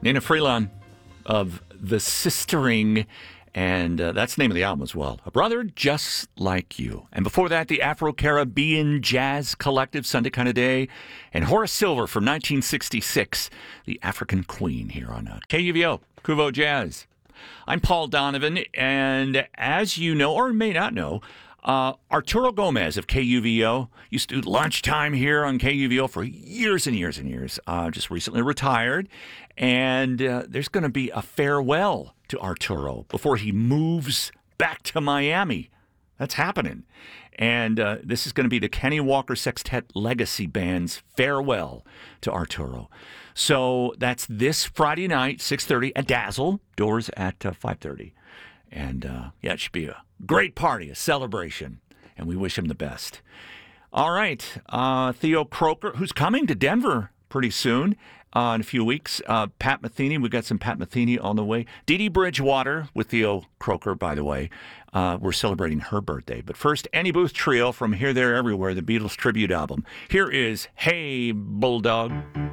Nina Freelon of The Sistering, and that's the name of the album as well. A Brother Just Like You. And before that, the Afro-Caribbean Jazz Collective, Sunday Kind of Day, and Horace Silver from 1966, the African Queen here on KUVO, Kuvo Jazz. I'm Paul Donovan, and as you know, or may not know, Arturo Gomez of KUVO used to do lunchtime here on KUVO for years and years and years. Just recently retired, and there's going to be a farewell to Arturo before he moves back to Miami. That's happening. And this is going to be the Kenny Walker Sextet Legacy Band's farewell to Arturo. So that's this Friday night, 6:30 at Dazzle. Doors at 5:30. And, it should be a great party, a celebration, and we wish him the best. All right, Theo Croker, who's coming to Denver pretty soon, in a few weeks. Pat Metheny, we've got some Pat Metheny on the way. Dee Dee Bridgewater with Theo Croker, by the way. We're celebrating her birthday. But first, Annie Booth Trio from Here, There, Everywhere, the Beatles tribute album. Here is Hey Bulldog.